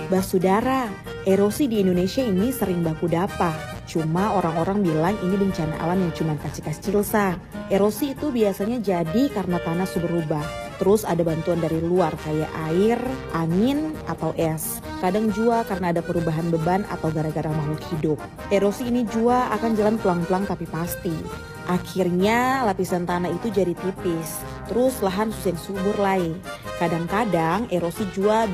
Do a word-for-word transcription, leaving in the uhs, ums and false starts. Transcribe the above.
Basudara, erosi di Indonesia ini sering baku dapa. Cuma orang-orang bilang ini bencana alam yang cuma kecil-kecil sa. Erosi itu biasanya jadi karena tanah berubah. Terus ada bantuan dari luar kayak air, angin, atau es. Kadang juga karena ada perubahan beban atau gara-gara makhluk hidup. Erosi ini juga akan jalan pelan-pelan tapi pasti. Akhirnya lapisan tanah itu jadi tipis. Terus lahan susah subur lagi. Kadang-kadang erosi juga